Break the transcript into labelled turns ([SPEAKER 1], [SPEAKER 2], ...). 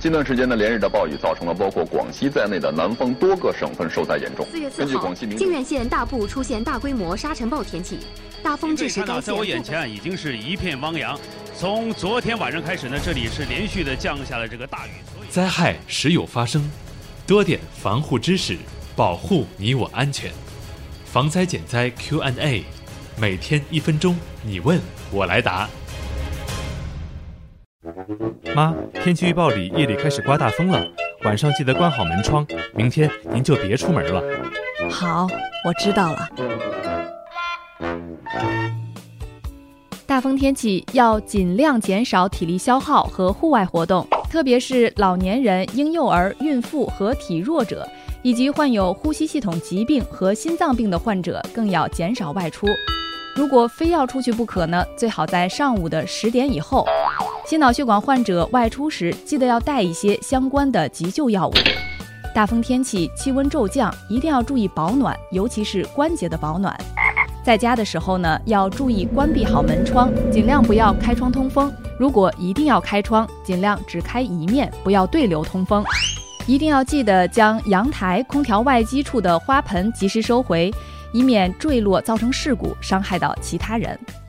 [SPEAKER 1] 近段时间呢，连日的暴雨造成了包括广西在内的南方多个省份受灾严重。
[SPEAKER 2] 4月4号，靖远县大部出现大规模沙尘暴天气，大风致使该县。
[SPEAKER 3] 在我眼前已经是一片汪洋。从昨天晚上开始呢，这里是连续的降下了这个大雨。
[SPEAKER 4] 灾害时有发生，多点防护知识，保护你我安全。防灾减灾 Q&A， 每天1分钟，你问我来答。
[SPEAKER 5] 妈，天气预报里夜里开始刮大风了，晚上记得关好门窗，明天您就别出门了。
[SPEAKER 6] 好，我知道了。
[SPEAKER 7] 大风天气要尽量减少体力消耗和户外活动，特别是老年人、婴幼儿、孕妇和体弱者，以及患有呼吸系统疾病和心脏病的患者更要减少外出。如果非要出去不可呢，最好在上午的10点以后。心脑血管患者外出时记得要带一些相关的急救药物。大风天气气温骤降，一定要注意保暖，尤其是关节的保暖。在家的时候呢，要注意关闭好门窗，尽量不要开窗通风。如果一定要开窗，尽量只开一面，不要对流通风。一定要记得将阳台、空调外机处的花盆及时收回，以免坠落造成事故，伤害到其他人。